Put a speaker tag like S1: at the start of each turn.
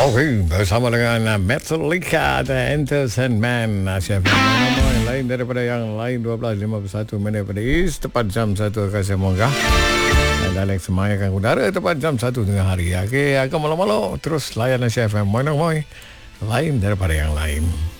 S1: Oke, bersama dengan Metallica The Enter Sandman. Chef yang lain daripada yang lain 12.51 minit pada East tepat jam 1 akan saya monggah. Dan Alex semangatkan udara tepat jam 1 tengah hari. Okey, akan malam-malam terus layan Chef yang lain daripada yang lain.